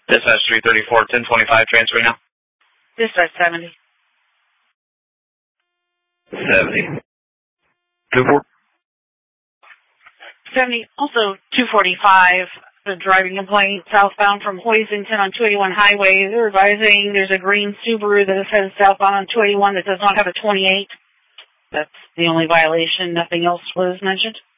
Dispatch 334, 1025, transferring now. Dispatch 70. 70. 24. 70, also 245, the driving complaint southbound from Hoisington on 281 highway. They're advising there's a green Subaru that is headed southbound on 281 that does not have a 28. That's the only violation. Nothing else was mentioned.